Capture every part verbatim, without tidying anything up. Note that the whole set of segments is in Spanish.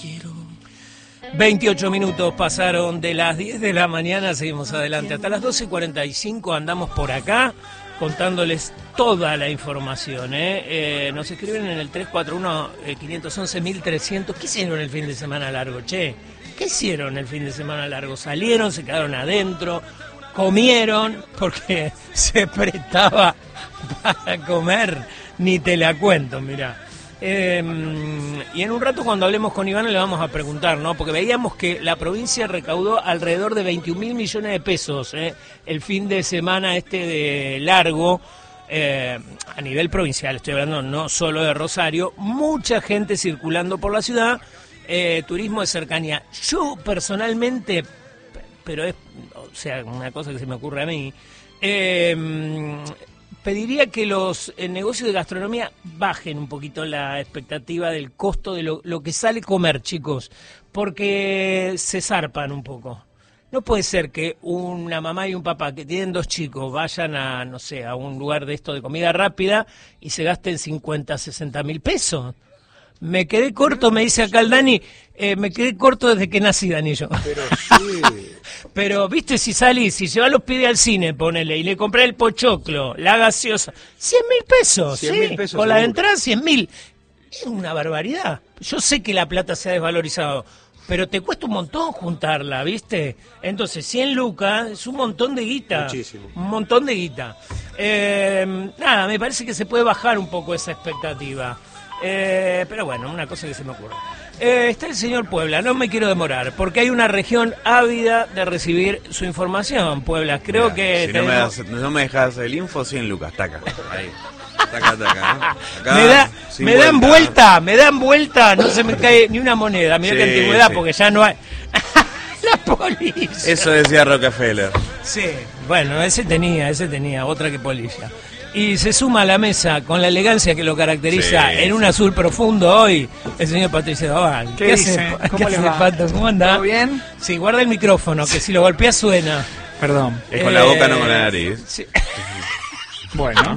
quiero. veintiocho minutos pasaron de las diez de la mañana, seguimos adelante. Hasta las doce y cuarenta y cinco andamos por acá contándoles toda la información. ¿eh? Eh, nos escriben en el tres cuatro uno, cinco uno uno, mil trescientos. ¿Qué hicieron el fin de semana largo, che? ¿Qué hicieron el fin de semana largo? ¿Salieron, se quedaron adentro, comieron? Porque se prestaba para comer, ni te la cuento, mirá. Eh, y en un rato cuando hablemos con Iván le vamos a preguntar, ¿no? Porque veíamos que la provincia recaudó alrededor de veintiún mil millones de pesos ¿eh? el fin de semana este de largo eh, a nivel provincial, estoy hablando no solo de Rosario, mucha gente circulando por la ciudad, eh, turismo de cercanía. Yo personalmente, pero es o sea una cosa que se me ocurre a mí, eh, pediría que los eh, negocios de gastronomía bajen un poquito la expectativa del costo de lo, lo que sale comer, chicos, porque se zarpan un poco. No puede ser que una mamá y un papá que tienen dos chicos vayan a, no sé, a un lugar de esto de comida rápida y se gasten cincuenta, sesenta mil pesos. Me quedé corto, me dice acá el Dani, eh, me quedé corto desde que nací, Dani, yo. Pero sí. Pero, viste, si salís, si llevas los pibes al cine, ponele, y le compré el pochoclo, la gaseosa, cien mil pesos, cien ¿sí? mil pesos Con la seguro. entrada, cien mil. Es una barbaridad. Yo sé que la plata se ha desvalorizado, pero te cuesta un montón juntarla, ¿viste? Entonces, cien lucas es un montón de guita. Muchísimo. Un montón de guita. Eh, nada, me parece que se puede bajar un poco esa expectativa. Eh, pero bueno, una cosa que se me ocurre. Eh, está el señor Puebla, no me quiero demorar, porque hay una región ávida de recibir su información, Puebla. Creo Mirá, que... Si tenemos... no, me das, no me dejas el info, cien lucas, taca. Ahí. Taca, taca. Acá, me da, sin me dan vuelta, me dan vuelta, no se me cae ni una moneda. Mira Sí, qué antigüedad, sí. porque ya no hay... La polilla. Eso decía Rockefeller. Sí, bueno, ese tenía, ese tenía, otra que polilla. Y se suma a la mesa con la elegancia que lo caracteriza Sí, en un sí. azul profundo hoy, el señor Patricio Doval. ¿Qué dice? hace, ¿Cómo ¿qué le hace, va? Pato? ¿Cómo anda? ¿Todo bien? Sí, guarda el micrófono, que si lo golpeas suena. Perdón. Es con Eh, la boca, no con la nariz. Sí. Bueno.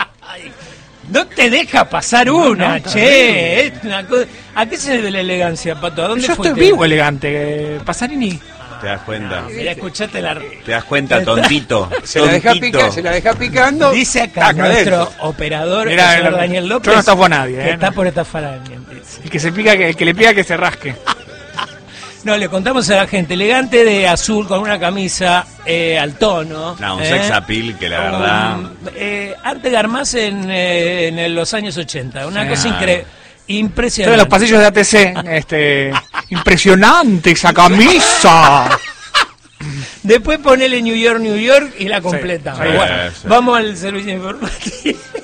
No te deja pasar No, una, no, che. terrible. Es una cosa- ¿A qué se debe la elegancia, Pato? ¿A dónde Yo fuiste? estoy vivo, elegante. Pasarini. ¿Te das cuenta? Mirá, escuchate la... ¿Te das cuenta, tontito? Se la deja Tontito. picar, se la deja picando. Dice acá taca, nuestro adentro. operador, Mirá, el señor el- Daniel López, yo no estafo a nadie, que ¿eh? está por estafar a alguien. dice. El que se pica, que, el que le pica que se rasque. No, le contamos a la gente, elegante de azul con una camisa eh, al tono. No, un ¿eh? sex appeal que la verdad... Um, eh, arte Garmaz en, eh, en los años ochenta, una Sí. cosa incre- Estoy en impresionante. los pasillos de A T C. Este, impresionante esa camisa. Después ponele New York, New York y la completa. Sí, Bueno, sí. vamos al servicio informativo.